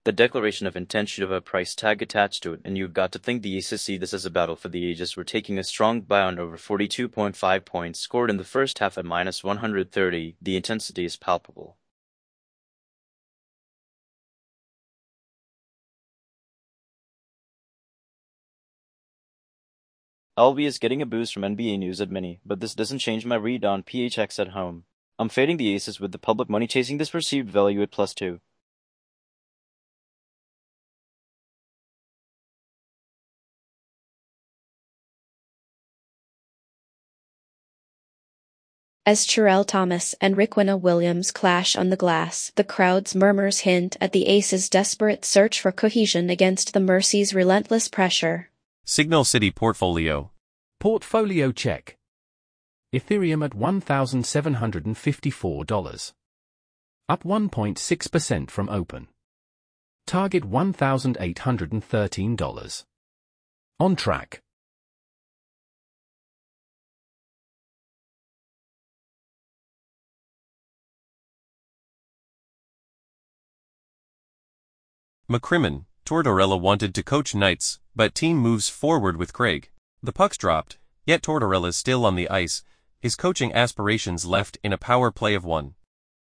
The declaration of intent should have a price tag attached to it, and you've got to think the Aces see this as a battle for the ages. We're taking a strong bound over 42.5 points, scored in the first half at minus 130. The intensity is palpable. Albi is getting a boost from NBA news at Mini, but this doesn't change my read on PHX at home. I'm fading the Aces with the public money chasing this perceived value at +2. As Terrell Thomas and Riquna Williams clash on the glass, the crowd's murmurs hint at the Aces' desperate search for cohesion against the Mercy's relentless pressure. Signal City Portfolio. Portfolio check. Ethereum at $1,754. Up 1.6% from open. Target $1,813. On track. McCrimmon, Tortorella wanted to coach Knights, but team moves forward with Craig. The puck's dropped, yet Tortorella's still on the ice, his coaching aspirations left in a power play of 1.